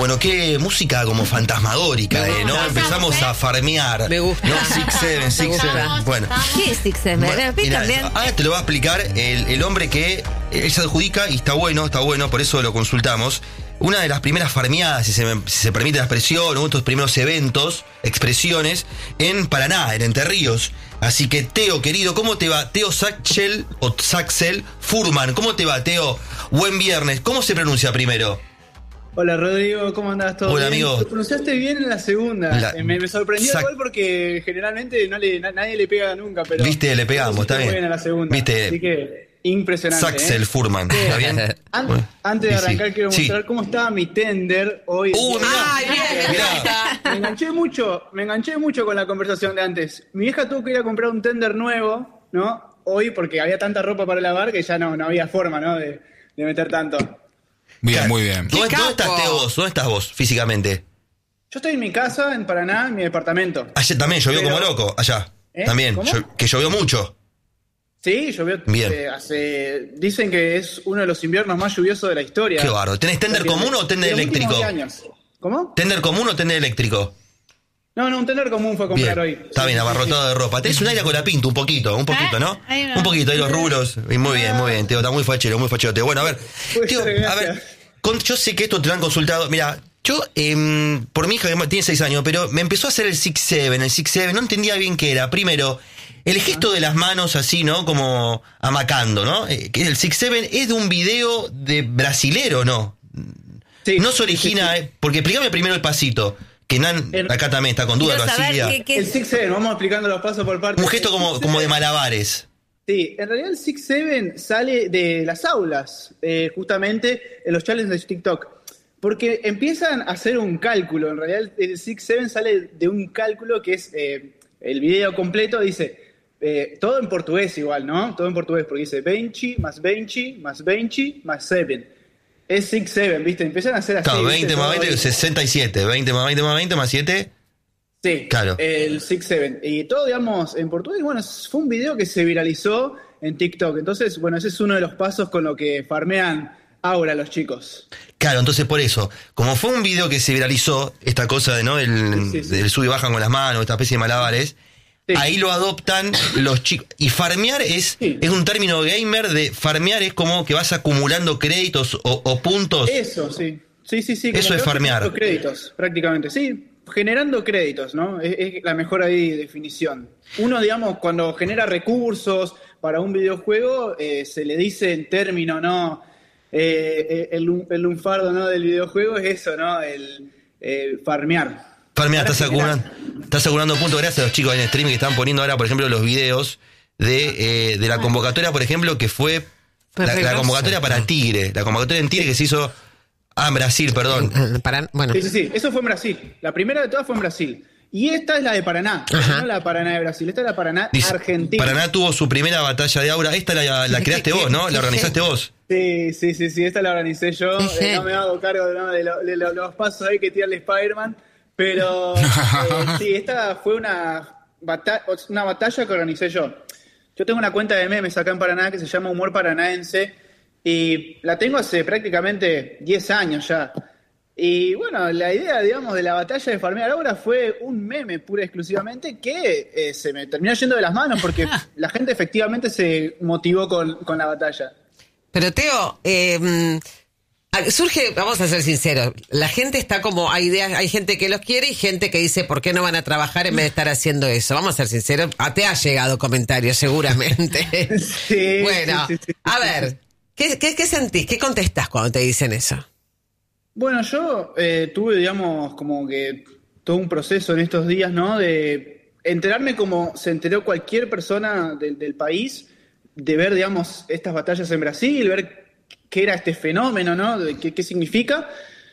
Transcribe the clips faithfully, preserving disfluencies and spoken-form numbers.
Bueno, qué música como fantasmagórica, eh, ¿no? Empezamos a farmear. Me gusta. ¿No? Six Seven, Six Seven. Bueno. ¿Qué es Six Seven? Bueno, mira, ahora te lo va a explicar el, el hombre que él se adjudica, y está bueno, está bueno, por eso lo consultamos. Una de las primeras farmeadas, si se, me, si se permite la expresión, uno de estos primeros eventos, expresiones, en Paraná, en Entre Ríos. Así que, Teo, querido, ¿cómo te va? Teo Saxel o Saxel Furman, ¿cómo te va, Teo? Buen viernes. ¿Cómo se pronuncia primero? Hola, Rodrigo, ¿cómo andás? ¿Todo Hola, bien? amigo. Lo pronunciaste bien en la segunda. La... Me, me sorprendió Sac... igual porque generalmente no le, na, nadie le pega nunca, pero... Viste, le pegamos, está bien. Buena la segunda. Viste. Así que, impresionante. Saxel ¿eh? Furman, ¿está bien? An- Bueno, antes de arrancar, sí. quiero mostrar sí. cómo estaba mi tender hoy. Uh, mirá, Ay, bien, mirá. Me enganché mucho, me enganché mucho con la conversación de antes. Mi vieja tuvo que ir a comprar un tender nuevo, ¿no? Hoy, porque había tanta ropa para lavar que ya no, no había forma, ¿no? De, de meter tanto. Bien, Claro. muy bien. ¿Dónde, ¡Qué ¿Dónde capo! estás, Teo, vos? ¿Dónde estás vos, físicamente? Yo estoy en mi casa, en Paraná, en mi departamento. Ayer también llovió Pero- como loco, allá. ¿Eh? También, ¿Cómo? llo- que llovió mucho. Sí, llovió. Bien. eh, hace, dicen que es uno de los inviernos más lluviosos de la historia. Qué bárbaro. ¿Tenés tender común o tender De los eléctrico? últimos años. ¿Cómo? ¿Tender común o tender eléctrico? No, no, un tender común fue a comprar Bien, hoy. está bien, abarrotado de ropa. Tenés un aire con la pinta, un poquito, un poquito, ¿no? Ahí va. Un poquito, ahí los rulos. Y muy bien, muy bien, Teo, está muy fachero, muy fachero, Teo. Bueno, a ver, Pues, Teo, a gracias. ver, con- yo sé que esto te lo han consultado. Mira, yo, eh, por mi hija que tiene seis años, pero me empezó a hacer el Six Seven, el Six Seven, no entendía bien qué era. Primero, el gesto de las manos así, ¿no? Como amacando, ¿no? Eh, que el Six Seven es de un video de brasilero, ¿no? Sí, No se origina, sí, sí. eh, porque explícame primero el pasito, que Nan El- acá también está con duda, lo Quiero saber hacía. qué- qué- El Six Seven, vamos explicando los pasos por partes. Un gesto El como, Six como de Seven- malabares. Sí, en realidad el Six Seven sale de las aulas, eh, justamente en los challenges de TikTok. Porque empiezan a hacer un cálculo. En realidad el Six Seven sale de un cálculo que es eh, el video completo, dice, eh, todo en portugués igual, ¿no? Todo en portugués, porque dice veinte más veinte más veinte más siete. Es Six Seven, ¿viste? Empiezan a hacer así. Claro, ¿viste? veinte más Todo veinte, ahí. sesenta y siete. veinte más veinte más veinte más siete. Sí, Claro. el Six Seven. Y todo, digamos, en portugués. Bueno, fue un video que se viralizó en TikTok. Entonces, bueno, ese es uno de los pasos con lo que farmean ahora los chicos. Claro, entonces por eso, como fue un video que se viralizó, esta cosa de, ¿no? El, Sí, sí, sí. del sub y bajan con las manos, esta especie de malabares, Sí. ahí lo adoptan los chicos. Y farmear es, Sí. es un término gamer de farmear es como que vas acumulando créditos o, o puntos. Eso, sí. Sí, sí, sí. Eso como es que vas farmear. generando créditos, prácticamente. Sí, generando créditos, ¿no? Es, es la mejor ahí definición. Uno, digamos, cuando genera recursos para un videojuego, eh, se le dice en término, ¿no? Eh, el, el lunfardo, ¿no? Del videojuego es eso, ¿no? El eh, farmear. Farmear, Para estás generar- acumulando, estás acumulando puntos. Gracias a los chicos en streaming que están poniendo ahora, por ejemplo, los videos de, eh, de la convocatoria, por ejemplo, que fue Fue la, re la grosso. convocatoria para Tigre. La convocatoria en Tigre que se hizo. Ah, en Brasil, perdón. Eh, Para, bueno, Sí, sí, sí. Eso fue en Brasil. La primera de todas fue en Brasil. Y esta es la de Paraná. Ajá. No la Paraná de Brasil. Esta es la Paraná Dice, Argentina. Paraná tuvo su primera batalla de aura. Esta la, la creaste vos, ¿no? La organizaste vos. Sí, sí, sí, sí. Esta la organicé yo. Qué Eh, no me hago cargo ¿no? de, lo- de lo- los pasos ahí que tira el Spider-Man. Pero eh, sí, esta fue una, bata- una batalla que organicé yo. Yo tengo una cuenta de memes acá en Paraná que se llama Humor Paranaense. Y la tengo hace prácticamente diez años ya. Y bueno, la idea, digamos, de la batalla de farmear ahora fue un meme pura y exclusivamente que eh, se me terminó yendo de las manos porque la gente efectivamente se motivó con, con la batalla. pero Teo, eh, mm, surge, vamos a ser sinceros, la gente está como, hay ideas, hay gente que los quiere y gente que dice, ¿por qué no van a trabajar en vez de estar haciendo eso? Vamos a ser sinceros, a te ha llegado comentarios seguramente. Sí, Bueno, sí, sí, sí, a sí, ver, sí. ¿qué, qué, qué sentís? ¿Qué contestás cuando te dicen eso? Bueno, yo eh, tuve, digamos, como que todo un proceso en estos días, ¿no? De enterarme como se enteró cualquier persona del, del país, de ver, digamos, estas batallas en Brasil, ver qué era este fenómeno, ¿no? De qué, qué significa.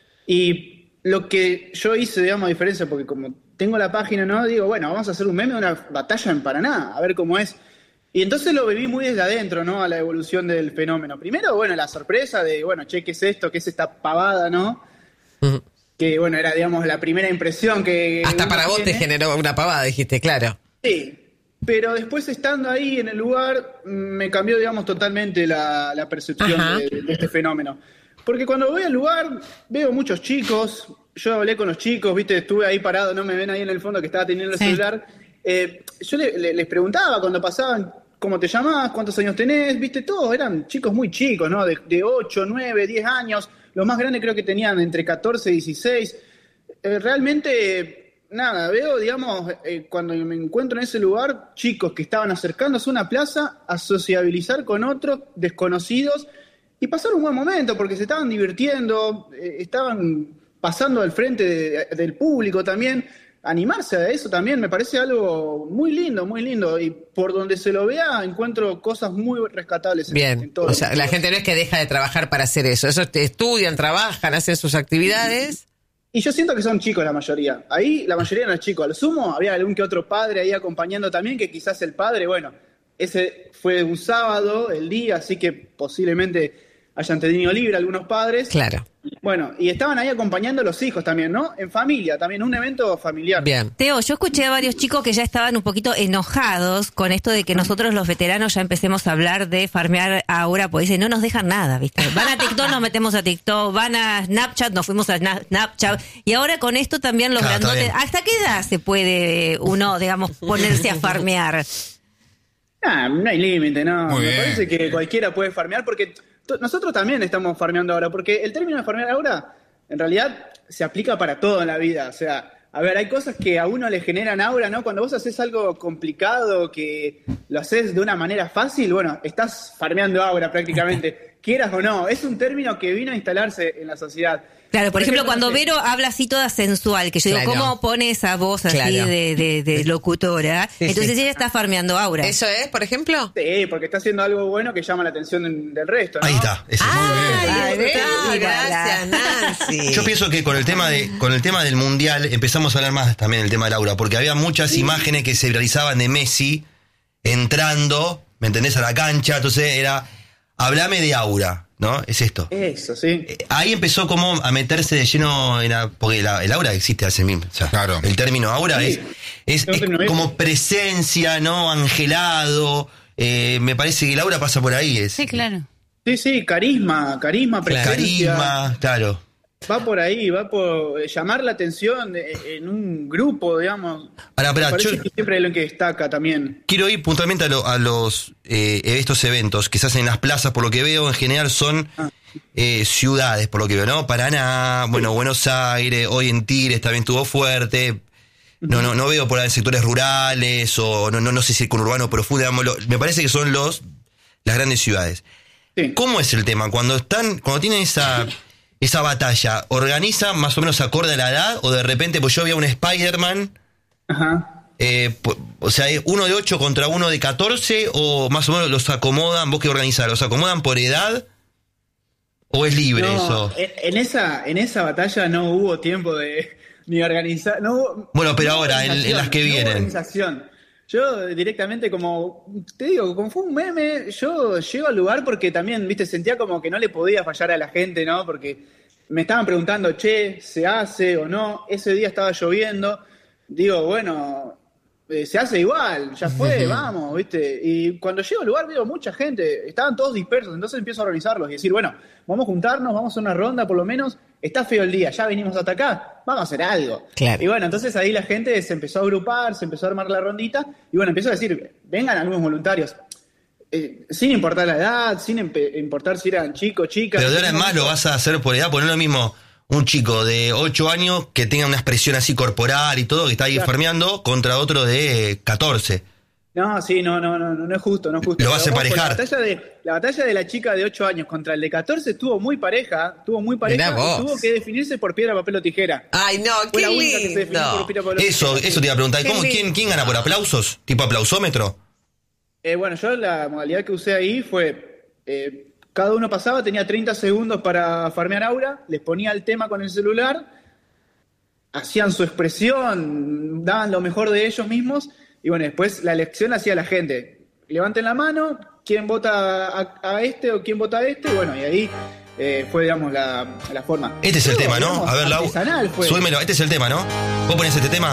Y lo que yo hice, digamos, a diferencia, porque como tengo la página, ¿no? Digo, bueno, vamos a hacer un meme de una batalla en Paraná, a ver cómo es. Y entonces lo viví muy desde adentro, ¿no? A la evolución del fenómeno. Primero, bueno, la sorpresa de, bueno, che, ¿qué es esto? ¿Qué es esta pavada, no? Ujú. Que, bueno, era, digamos, la primera impresión que... Hasta uno para vos te tiene. generó una pavada, dijiste, claro. Sí, pero después estando ahí en el lugar, mm, me cambió, digamos, totalmente la, la percepción Ajá. de, de este fenómeno. Porque cuando voy al lugar veo muchos chicos, yo hablé con los chicos, viste, estuve ahí parado, no me ven ahí en el fondo que estaba teniendo el sí. celular. Eh, yo le, le, les preguntaba cuando pasaban, ¿cómo te llamás? ¿Cuántos años tenés? Viste, todos eran chicos muy chicos, ¿no? De, de ocho, nueve, diez años. Los más grandes creo que tenían entre catorce y dieciséis. Eh, realmente, nada, veo, digamos, eh, cuando me encuentro en ese lugar, chicos que estaban acercándose a una plaza a sociabilizar con otros desconocidos y pasar un buen momento porque se estaban divirtiendo, eh, estaban pasando al frente de, del público también. Animarse a eso también me parece algo muy lindo, muy lindo. Y por donde se lo vea, encuentro cosas muy rescatables. Bien, en, en todo o sea, la gente no es que deja de trabajar para hacer eso. Eso estudian, trabajan, hacen sus actividades. Y yo siento que son chicos la mayoría. Ahí la mayoría eran chicos. A lo sumo había algún que otro padre ahí acompañando también, que quizás el padre, bueno, ese fue un sábado, el día, así que posiblemente hayan tenido libre algunos padres. Claro. Bueno, y estaban ahí acompañando a los hijos también, ¿no? En familia, también un evento familiar. Bien. Teo, yo escuché a varios chicos que ya estaban un poquito enojados con esto de que nosotros los veteranos ya empecemos a hablar de farmear ahora, pues dicen, no nos dejan nada, ¿viste? Van a TikTok, nos metemos a TikTok, van a Snapchat, nos fuimos a Snapchat, y ahora con esto también los Claro, grandotes, ¿hasta qué edad se puede uno, digamos, ponerse a farmear? Ah, no hay límite, no. Muy Me bien. parece que cualquiera puede farmear porque t- nosotros también estamos farmeando ahora, porque el término de farmear ahora en realidad se aplica para todo en la vida. O sea, a ver, hay cosas que a uno le generan aura, ¿no? Cuando vos haces algo complicado, que lo haces de una manera fácil, bueno, estás farmeando aura prácticamente, quieras o no. Es un término que vino a instalarse en la sociedad. Claro, por, Por ejemplo, ejemplo, cuando no sé. Vero habla así toda sensual, que yo Claro. digo, ¿cómo pone esa voz así Claro. de, de, de locutora? Sí, Entonces sí. ella está farmeando aura. ¿Eso es, por ejemplo? Sí, porque está haciendo algo bueno que llama la atención del resto, ¿no? Ahí está. Ese es. Ay, Ay, está, Nancy, gracias, Nancy. Yo pienso que con el tema de con el tema del mundial empezamos a hablar más también del tema del aura, porque había muchas imágenes que se realizaban de Messi entrando, ¿me entendés? A la cancha, entonces era hablame de aura, ¿no? Es esto. Eso, sí. Eh, Ahí empezó como a meterse de lleno en la, porque la- el aura existe hace mil, o sea, Claro. el término aura Sí. es, es, Es un es término como viejo. presencia, ¿no? Angelado. Eh, me parece que el aura pasa por ahí, es Sí, claro. Sí, sí, carisma, carisma, presencia. carisma, claro. Va por ahí, va por eh, llamar la atención eh, en un grupo, digamos. Pará, pará, Me parece yo- que siempre es lo que destaca también. Quiero ir puntualmente a, lo- a los eh, estos eventos que se hacen en las plazas, por lo que veo, en general son Ah. eh, ciudades, por lo que veo, ¿no? Paraná, bueno, Buenos Aires, hoy en Tigres también estuvo fuerte. No, no, no veo por ahí en sectores rurales o no, no, no sé si con urbano profundo, digamos, lo- me parece que son los las grandes ciudades. Sí. ¿Cómo es el tema? Cuando están, cuando tienen esa, esa batalla, ¿organizan más o menos acorde a la edad? O de repente, pues yo vi a un Spider-Man, Ajá. eh, po- o sea, ¿es uno de ocho contra uno de catorce? ¿O más o menos los acomodan? ¿Vos qué organizás? ¿Los acomodan por edad? ¿O es libre No, eso? en, en esa, en esa batalla no hubo tiempo de ni organizar. No hubo- Bueno, pero no hubo ahora, en- en organización, las que no hubo vienen. organización. Yo directamente como, te digo, como fue un meme, yo llego al lugar porque también, viste, sentía como que no le podía fallar a la gente, ¿no? Porque me estaban preguntando, che, ¿se hace o no? Ese día estaba lloviendo. Digo, bueno, eh, se hace igual, ya fue, vamos, viste. Y cuando llego al lugar veo mucha gente, estaban todos dispersos, entonces empiezo a organizarlos y decir, bueno, vamos a juntarnos, vamos a hacer una ronda por lo menos. Está feo el día, ya venimos hasta acá, vamos a hacer algo. Claro. Y bueno, entonces ahí la gente se empezó a agrupar, se empezó a armar la rondita, y bueno, empezó a decir, vengan algunos voluntarios. Eh, sin importar la edad, sin empe- importar si eran chicos, chicas. Pero de ahora en más lo vas a hacer por edad, poner lo mismo un chico de ocho años que tenga una expresión así corporal y todo, que está ahí Claro. enfermeando, contra otro de catorce. No, sí, no, no, no, no es justo, no es justo. Lo vas a Pero, ojo, emparejar. La batalla, de, la batalla de la chica de ocho años contra el de catorce estuvo muy pareja, estuvo muy pareja Mirá vos. y tuvo que definirse por piedra, papel o tijera. Ay, no, Fue qué la única que se definió por lindo. piedra, papel o Eso, tijera. eso te iba a preguntar. Qué ¿Cómo, quién, lindo. ¿Quién gana por aplausos? ¿Tipo aplausómetro? Eh, bueno, yo la modalidad que usé ahí fue, eh, cada uno pasaba, tenía treinta segundos para farmear aura, les ponía el tema con el celular, hacían su expresión, daban lo mejor de ellos mismos, y bueno, después la elección la hacía la gente. Levanten la mano, quién vota a, a este o quién vota a este, y bueno, y ahí eh, fue, digamos, la, la forma. Este es el Todo, tema, ¿no? digamos, A ver, Lau, artesanal fue. súbemelo. Este es el tema, ¿no? ¿Vos ponés este tema?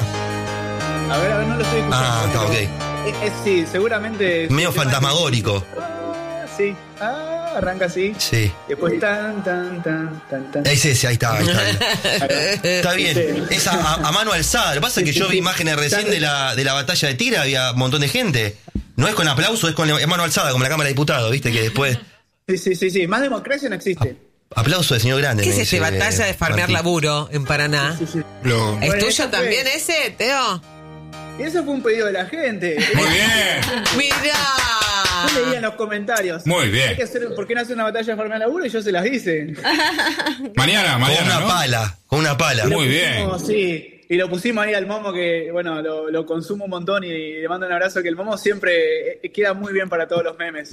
A ver, a ver, no lo estoy escuchando. Ah, está, pero- ok. Es, es- sí, seguramente... es Medio un tema que- fantasmagórico. Ah, sí. Ah, arranca así. Sí. Después tan, tan, tan, tan, tan. Ese, ese, ahí está, ahí está. Está bien. Sí. Es a, a mano alzada. Lo que pasa es que Sí, yo sí, vi sí. imágenes recién Está- de la, de la batalla de Tira, había un montón de gente. No es con aplauso, es con es mano alzada, como la Cámara de Diputados, ¿viste? Que después. Sí, sí, sí, sí. Más democracia no existe. Aplauso de señor grande. ¿Qué es me este dice batalla de farmear Martín. laburo en Paraná? Sí, sí. Lo- ¿Es Bueno, tuyo eso fue- también ese, Teo? Y eso fue un pedido de la gente. Muy bien. ¡Mirá! Yo leía en los comentarios. Muy bien. Hay que hacer, ¿por qué no hacer una batalla de farmear laburo? Y yo se las hice. Mañana, Con mañana, una ¿no? pala, con una pala. Y lo Muy bien. pusimos, sí. Y lo pusimos ahí al Momo, que bueno, lo, lo consumo un montón y le mando un abrazo, que el Momo siempre eh, queda muy bien para todos los memes.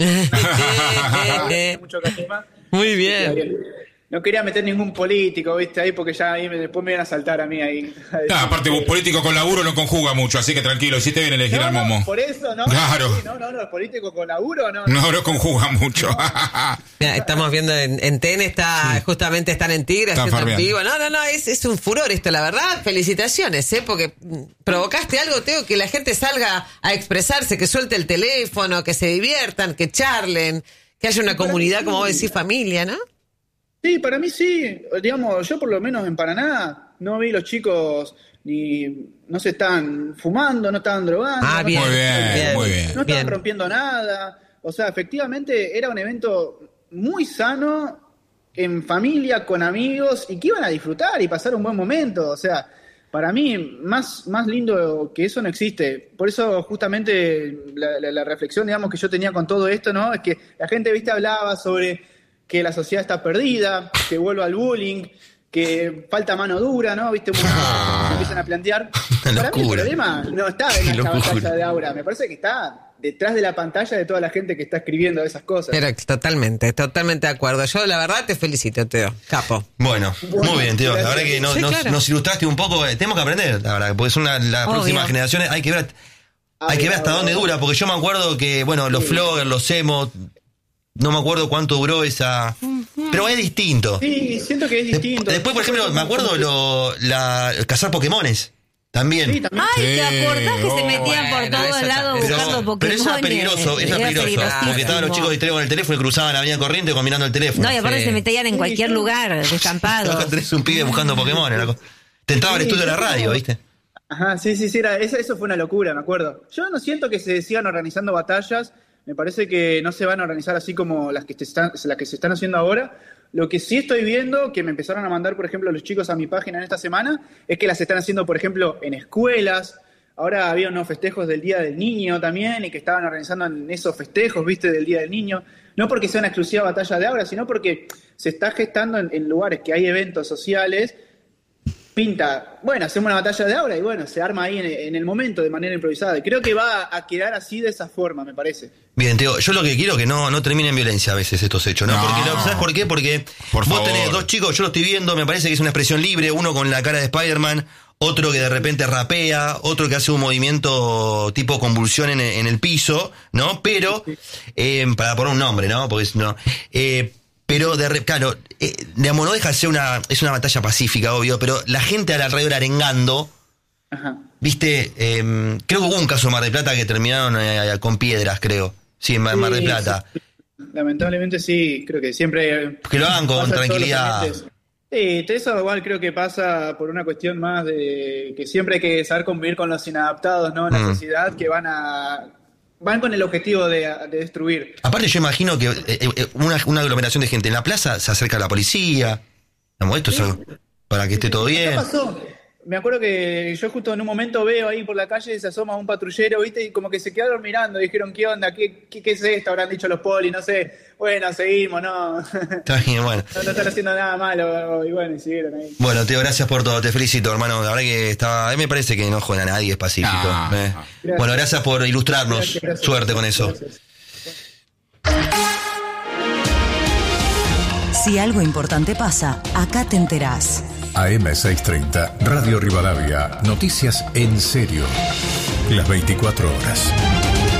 Mucho carisma. Muy Queda bien. bien. No quería meter ningún político, viste, ahí, porque ya ahí me- después me iban a saltar a mí ahí. Ah, aparte, vos, político con laburo no conjuga mucho, así que tranquilo, hiciste bien elegir No, al no, Momo. por eso, ¿no? Claro. Sí, no, no, no, político con laburo, no. No, no conjuga mucho. Mira, estamos viendo en, en T N, está, justamente están en Tigre, Están haciendo en farmeando. vivo. No, no, no, es, es un furor esto, la verdad. Felicitaciones, ¿eh? Porque mm, provocaste algo, Teo, que la gente salga a expresarse, que suelte el teléfono, que se diviertan, que charlen, que haya una comunidad, como vos decís, familia, ¿no? Sí, para mí sí. Digamos, yo por lo menos en Paraná no vi los chicos ni no se están fumando, no estaban drogando. Ah, no bien, Muy estaban- bien, muy bien. No estaban Bien. rompiendo nada. O sea, efectivamente era un evento muy sano, en familia, con amigos, y que iban a disfrutar y pasar un buen momento. O sea, para mí, más, más lindo que eso no existe. Por eso, justamente, la, la- la reflexión, digamos, que yo tenía con todo esto, ¿no? Es que la gente, viste, hablaba sobre que la sociedad está perdida, que vuelva al bullying, que falta mano dura, ¿no? ¿Viste? Muchas cosas que se empiezan a plantear. Para mí el Locura. problema no está en Qué esta locura. batalla de aura, me parece que está detrás de la pantalla de toda la gente que está escribiendo esas cosas. Pero totalmente, totalmente de acuerdo. Yo, la verdad, te felicito, Teo. Capo. Bueno, Bueno, muy bien, tío. La verdad que nos, Sí, nos- claro. nos ilustraste un poco. eh, Tenemos que aprender, la verdad, porque son la- las Obvio. próximas generaciones. Hay que ver, hay que ver hasta dónde dura, porque yo me acuerdo que, bueno, los floggers, los emo, no me acuerdo cuánto duró esa. Pero es distinto. Sí, siento que es De- distinto. Después, por ejemplo, me acuerdo lo, la, cazar Pokémones. También. Sí, también. Ay, ¿te Sí, acordás que se oh, metían por bueno, todos eso lados también. buscando pero, Pokémon? pero eso era peligroso, eso era peligroso. peligrosísimo. Porque estaban los chicos distraídos con el teléfono y cruzaban la avenida Corriente combinando el teléfono. No, y aparte Sí. se metían en Sí, cualquier yo- lugar, descampados. Acá tenés un pibe buscando Pokémon. era co- Te entraba al Sí, estudio de la yo radio, como- ¿viste? Ajá, sí, sí, sí, era, eso, eso fue una locura, me acuerdo. Yo no siento que se sigan organizando batallas, me parece que no se van a organizar así como las que, te están, las que se están haciendo ahora. Lo que sí estoy viendo, que me empezaron a mandar, por ejemplo, los chicos a mi página en esta semana, es que las están haciendo, por ejemplo, en escuelas. Ahora había unos festejos del Día del Niño también, y que estaban organizando en esos festejos, viste, del Día del Niño. No porque sea una exclusiva batalla de ahora, sino porque se está gestando en, en lugares que hay eventos sociales. Pinta, bueno, hacemos una batalla de aura y bueno, se arma ahí en, en el momento de manera improvisada. Y creo que va a quedar así de esa forma, me parece. Bien, Teo, yo lo que quiero es que no, no termine en violencia a veces estos hechos, ¿no? No. Porque, lo- ¿sabes por qué? Porque Por vos favor. tenés dos chicos, yo lo estoy viendo, me parece que es una expresión libre, uno con la cara de Spider-Man, otro que de repente rapea, otro que hace un movimiento tipo convulsión en el, en el piso, ¿no? Pero, eh, para poner un nombre, ¿no? Porque si no... Eh, pero, de re- claro, eh, digamos, no deja de ser una... Es una batalla pacífica, obvio, pero la gente alrededor arengando... Ajá. Viste, eh, creo que hubo un caso en Mar del Plata que terminaron eh, con piedras, creo. Sí, en Mar, Mar del Sí, Plata. sí. Lamentablemente sí, creo que siempre... Que lo hagan con pasa en todos los tranquilidad. ambientes. Sí, eso igual creo que pasa por una cuestión más de que siempre hay que saber convivir con los inadaptados, ¿no? En la Mm. sociedad, que van a... Van con el objetivo de, de destruir. Aparte yo imagino que eh, eh, una, una aglomeración de gente en la plaza se acerca a la policía. Digamos, esto es algo para que esté todo ¿Qué bien. pasó? Me acuerdo que yo justo en un momento veo ahí por la calle, se asoma un patrullero, ¿viste? Y como que se quedaron mirando, dijeron, ¿qué onda? ¿Qué, qué, qué es esto? Habrán dicho los polis, no sé. Bueno, seguimos, no. Está bien, bueno. No, no están haciendo nada malo. Y bueno, y siguieron ahí. Bueno, Teo, gracias por todo. Te felicito, hermano. La verdad que estaba... A mí me parece que no jodan a nadie, es pacífico. Ah, eh. ah. Gracias. Bueno, gracias por ilustrarnos. Gracias, gracias. Suerte con eso. Gracias. Si algo importante pasa, acá te enterás. A M seiscientos treinta, Radio Rivadavia, noticias en serio. Las veinticuatro horas.